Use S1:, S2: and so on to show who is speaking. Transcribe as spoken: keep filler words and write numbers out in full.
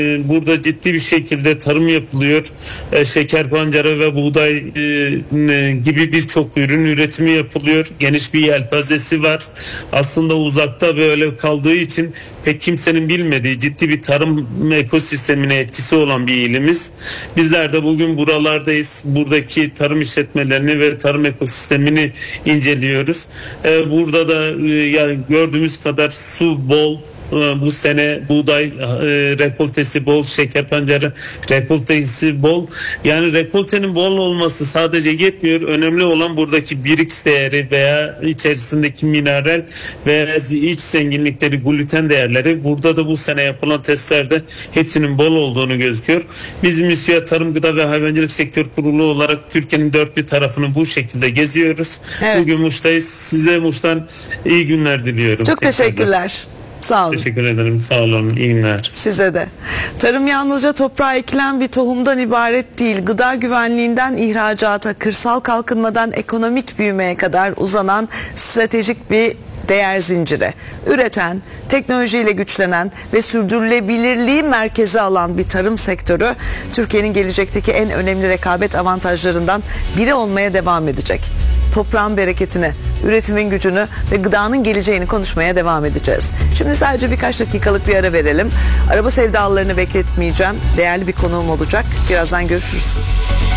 S1: Burada ciddi bir şekilde tarım yapılıyor. E, şeker pancarı ve buğday e, gibi birçok ürün üretimi yapılıyor. Geniş bir yelpazesi var. Aslında uzakta böyle kaldığı için pek kimsenin bilmediği ciddi bir tarım ekosistemine etkisi olan bir ilimiz. Bizler de bugün buralardayız. Buradaki tarım işletmelerini ve tarım ekosistemini inceliyoruz. E, burada da e, yani gördüğümüz kadar su bol. Bu sene buğday e, rekoltesi bol, şeker pancarı rekoltesi bol. Yani rekoltenin bol olması sadece yetmiyor. Önemli olan buradaki bir X değeri veya içerisindeki mineral ve iç zenginlikleri, gluten değerleri. Burada da bu sene yapılan testlerde hepsinin bol olduğunu gözüküyor. Biz MÜSİAD Tarım Gıda ve Hayvancılık Sektör Kurulu olarak Türkiye'nin dört bir tarafını bu şekilde geziyoruz. Evet. Bugün Muş'tayız. Size Muş'tan iyi günler diliyorum.
S2: Çok tekrardan. Teşekkürler. Sağ olun.
S1: Teşekkür ederim. Sağ olun. İyi günler.
S2: Size de. Tarım yalnızca toprağa ekilen bir tohumdan ibaret değil. Gıda güvenliğinden ihracata, kırsal kalkınmadan ekonomik büyümeye kadar uzanan stratejik bir değer zinciri. Üreten, teknolojiyle güçlenen ve sürdürülebilirliği merkeze alan bir tarım sektörü Türkiye'nin gelecekteki en önemli rekabet avantajlarından biri olmaya devam edecek. Toprağın bereketini, üretimin gücünü ve gıdanın geleceğini konuşmaya devam edeceğiz. Şimdi sadece birkaç dakikalık bir ara verelim. Araba sevdalılarını bekletmeyeceğim. Değerli bir konuğum olacak. Birazdan görüşürüz.